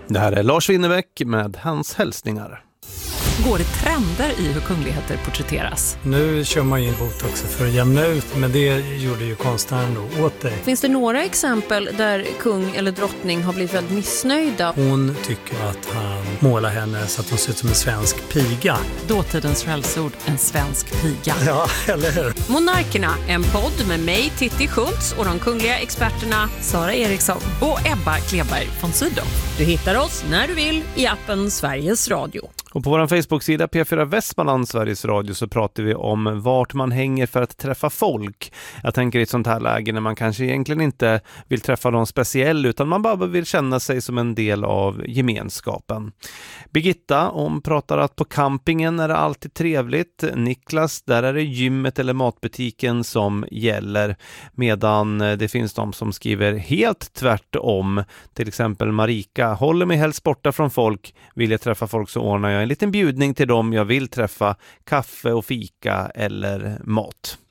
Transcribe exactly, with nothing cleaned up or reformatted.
Det här är Lars Winnerbäck med hans hälsningar. Går det trender i hur kungligheter porträtteras? Nu kör man in botox för att jämna ut, men det gjorde ju konstnären då åt dig. Finns det några exempel där kung eller drottning har blivit väldigt missnöjda? Hon tycker att han målar henne så att hon ser ut som en svensk piga. Dåtidens skällsord, en svensk piga. Ja, eller hur? Monarkerna, en podd med mig, Titti Schultz, och de kungliga experterna Sara Eriksson och Ebba Kleberg von Sydow. Du hittar oss när du vill i appen Sveriges Radio. Och på vår Facebook-sida P fyra Västmanland Sveriges Radio så pratar vi om vart man hänger för att träffa folk. Jag tänker i ett sånt här läge när man kanske egentligen inte vill träffa någon speciell utan man bara vill känna sig som en del av gemenskapen. Birgitta, hon pratar att på campingen är det alltid trevligt. Niklas, där är det gymmet eller matbutiken som gäller. Medan det finns de som skriver helt tvärtom. Till exempel Marika, håller mig helst borta från folk. Vill jag träffa folk så ordnar jag en liten bjudning till dem jag vill träffa, kaffe och fika eller mat.